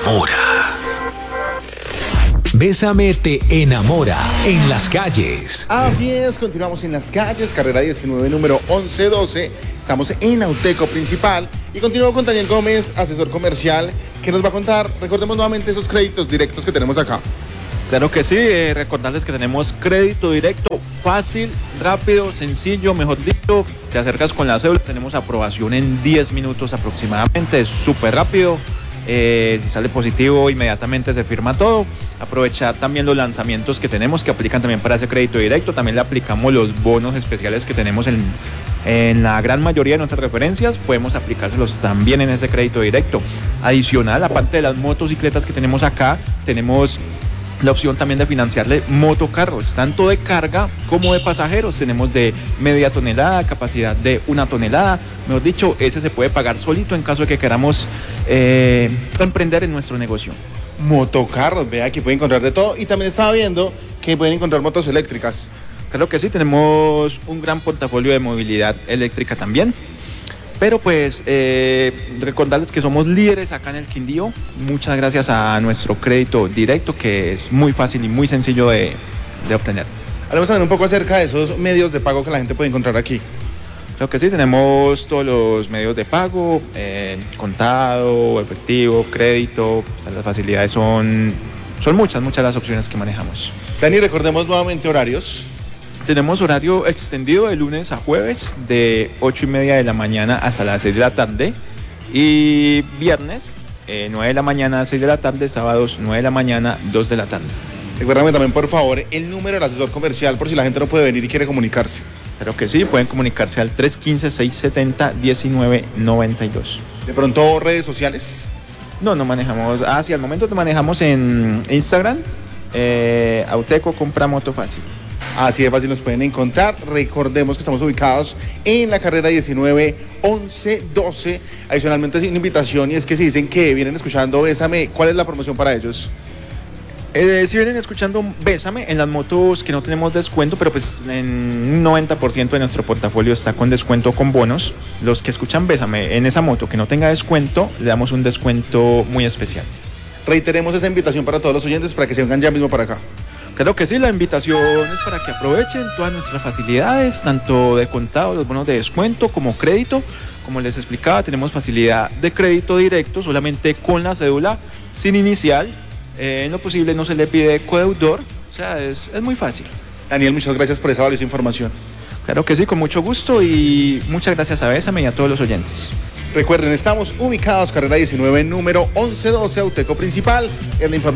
enamora. Bésame te enamora en las calles. Así es, continuamos en las calles, carrera 19, número 1112. Estamos en Auteco Principal y continúo con Daniel Gómez, asesor comercial, que nos va a contar, recordemos nuevamente esos créditos directos que tenemos acá. Claro que sí, recordarles que tenemos crédito directo, fácil, rápido, sencillo, mejor dicho, te acercas con la cédula, tenemos aprobación en 10 minutos aproximadamente, es súper rápido, si sale positivo inmediatamente se firma todo. Aprovechar también los lanzamientos que tenemos que aplican también para ese crédito directo, también le aplicamos los bonos especiales que tenemos en la gran mayoría de nuestras referencias, podemos aplicárselos también en ese crédito directo. Adicional, aparte de las motocicletas que tenemos acá, tenemos la opción también de financiarle motocarros, tanto de carga como de pasajeros. Tenemos de media tonelada, capacidad de 1 tonelada. Mejor dicho, ese se puede pagar solito en caso de que queramos emprender en nuestro negocio. Motocarros, vea que pueden encontrar de todo y también estaba viendo que pueden encontrar motos eléctricas. Claro que sí, tenemos un gran portafolio de movilidad eléctrica también. Pero pues recordarles que somos líderes acá en el Quindío, muchas gracias a nuestro crédito directo que es muy fácil y muy sencillo de obtener. Hablemos también un poco acerca de esos medios de pago que la gente puede encontrar aquí. Creo que sí, tenemos todos los medios de pago, contado, efectivo, crédito, o sea, las facilidades son muchas las opciones que manejamos. Dani, recordemos nuevamente horarios. Tenemos horario extendido de lunes a jueves de 8:30 de la mañana hasta las 6 de la tarde y viernes 9 de la mañana a 6 de la tarde, sábados 9 de la mañana, 2 de la tarde. Recuérdame también por favor el número del asesor comercial por si la gente no puede venir y quiere comunicarse. Claro que sí, pueden comunicarse al 315-670-1992. ¿De pronto redes sociales? No manejamos, sí, al momento te manejamos en Instagram, Auteco Compra Moto Fácil. Así de fácil nos pueden encontrar. Recordemos que estamos ubicados en la carrera 19, 11, 12. Adicionalmente, es una invitación y es que si dicen que vienen escuchando Bésame, ¿cuál es la promoción para ellos? Si vienen escuchando Bésame, en las motos que no tenemos descuento, pero pues en un 90% de nuestro portafolio está con descuento con bonos. Los que escuchan Bésame en esa moto que no tenga descuento, le damos un descuento muy especial. Reiteremos esa invitación para todos los oyentes para que se vengan ya mismo para acá. Claro que sí, la invitación es para que aprovechen todas nuestras facilidades, tanto de contado, los bonos de descuento como crédito. Como les explicaba, tenemos facilidad de crédito directo solamente con la cédula, sin inicial. En lo posible no se le pide codeudor, o sea, es muy fácil. Daniel, muchas gracias por esa valiosa información. Claro que sí, con mucho gusto y muchas gracias a Bésame y a todos los oyentes. Recuerden, estamos ubicados carrera 19, número 1112, Auteco Principal. Es la información.